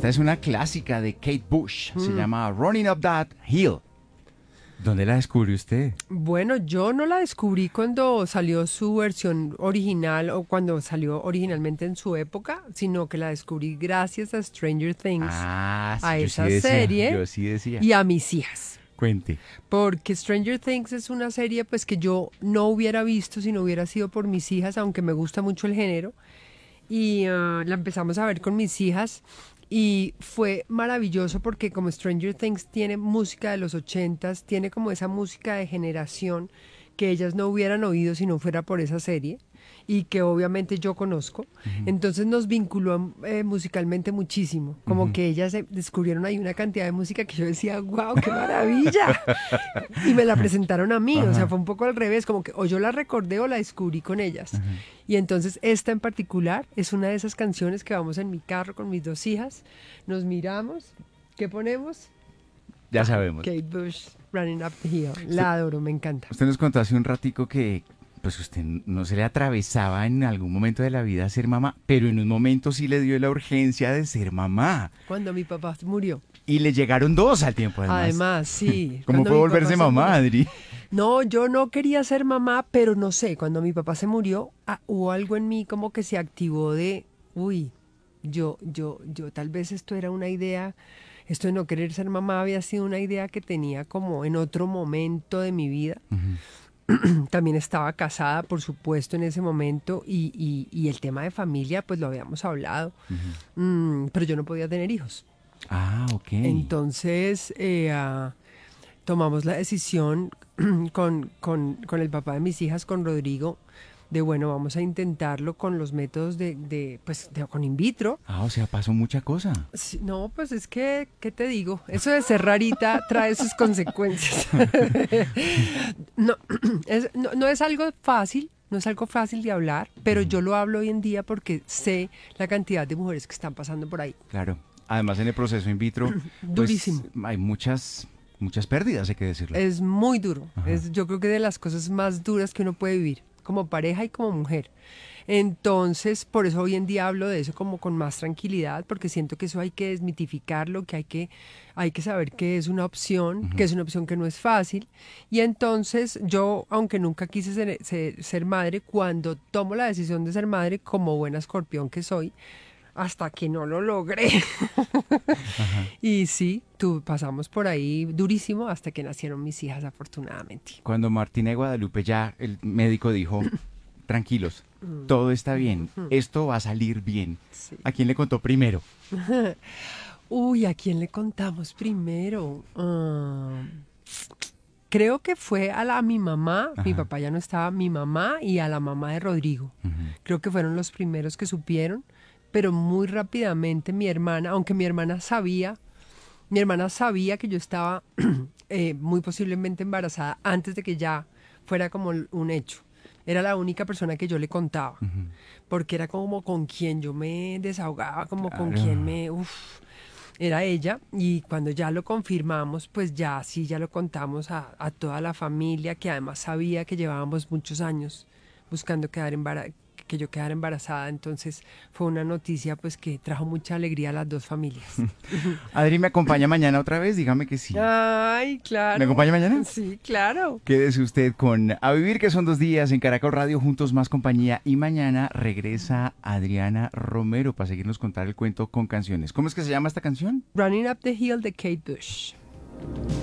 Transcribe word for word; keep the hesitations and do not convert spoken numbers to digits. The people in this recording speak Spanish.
Esta es una clásica de Kate Bush. Se Mm. llama Running Up That Hill. ¿Dónde la descubrió usted? Bueno, yo no la descubrí cuando salió su versión original o cuando salió originalmente en su época, sino que la descubrí gracias a Stranger Things, Ah, sí, a yo esa sí decía, serie yo sí decía. y a mis hijas. Cuente. Porque Stranger Things es una serie pues que yo no hubiera visto si no hubiera sido por mis hijas, aunque me gusta mucho el género. Y ah, la empezamos a ver con mis hijas y fue maravilloso porque como Stranger Things tiene música de los ochentas, tiene como esa música de generación que ellas no hubieran oído si no fuera por esa serie y que obviamente yo conozco. Entonces nos vinculó eh, musicalmente muchísimo, como Ujú. que ellas eh, descubrieron ahí una cantidad de música que yo decía, wow, qué maravilla. Y me la presentaron a mí, o sea, Ajá. fue un poco al revés, como que o yo la recordé o la descubrí con ellas. Y entonces esta en particular es una de esas canciones que vamos en mi carro con mis dos hijas, nos miramos, ¿qué ponemos? Ya sabemos. Kate Bush, Running Up the Hill. La adoro, me encanta. Usted nos contó hace un ratico que pues usted no se le atravesaba en algún momento de la vida ser mamá, pero en un momento sí le dio la urgencia de ser mamá. Cuando mi papá murió. Y le llegaron dos al tiempo, además. Además, sí. ¿Cómo cuando fue mi volverse papá se mamá, murió. Adri? No, yo no quería ser mamá, pero no sé, cuando mi papá se murió, ah, hubo algo en mí como que se activó de, uy, yo, yo, yo, tal vez esto era una idea, esto de no querer ser mamá había sido una idea que tenía como en otro momento de mi vida. También estaba casada, por supuesto, en ese momento y, y, y el tema de familia, pues lo habíamos hablado, Mm, pero yo no podía tener hijos. Ah, ok. Entonces eh, ah, tomamos la decisión con, con, con el papá de mis hijas, con Rodrigo, de bueno, vamos a intentarlo con los métodos de, de pues, de, con in vitro. Ah, o sea, pasó mucha cosa. Sí, no, pues es que, ¿qué te digo? Eso de ser rarita trae sus consecuencias. no, es, no, no es algo fácil, no es algo fácil de hablar, pero yo lo hablo hoy en día porque sé la cantidad de mujeres que están pasando por ahí. Claro. Además, en el proceso in vitro, pues, Durísimo. hay muchas, muchas pérdidas, hay que decirlo. Es muy duro. Ajá. Es, yo creo que de las cosas más duras que uno puede vivir, como pareja y como mujer. Entonces, por eso hoy en día hablo de eso como con más tranquilidad, porque siento que eso hay que desmitificarlo, que hay que, hay que saber que es una opción, Ujú. que es una opción que no es fácil. Y entonces yo, aunque nunca quise ser, ser, ser madre, cuando tomo la decisión de ser madre, como buena escorpión que soy, hasta que no lo logré. Y sí, tú, pasamos por ahí durísimo hasta que nacieron mis hijas, afortunadamente. Cuando Martina de Guadalupe ya el médico dijo, tranquilos, todo está bien, esto va a salir bien. Sí. ¿A quién le contó primero? Uy, ¿a quién le contamos primero? Ah, creo que fue a, la, a mi mamá, mi Ajá. papá ya no estaba, mi mamá y a la mamá de Rodrigo. Ujú. Creo que fueron los primeros que supieron, pero muy rápidamente mi hermana, aunque mi hermana sabía, mi hermana sabía que yo estaba eh, muy posiblemente embarazada antes de que ya fuera como un hecho. Era la única persona que yo le contaba, Ujú. porque era como con quien yo me desahogaba, como con Claro. quien me... Uf, era ella. Y cuando ya lo confirmamos, pues ya sí, ya lo contamos a, a toda la familia, que además sabía que llevábamos muchos años buscando quedar embara- que yo quedara embarazada. Entonces fue una noticia pues que trajo mucha alegría a las dos familias. Adri, ¿me acompaña mañana otra vez? Dígame que sí. Ay, claro. ¿Me acompaña mañana? Sí, claro. Quédese usted con A Vivir, que son dos días en Caracol Radio, juntos más compañía. Y mañana regresa Adriana Romero para seguirnos contar el cuento con canciones. ¿Cómo es que se llama esta canción? Running Up the Hill de Kate Bush.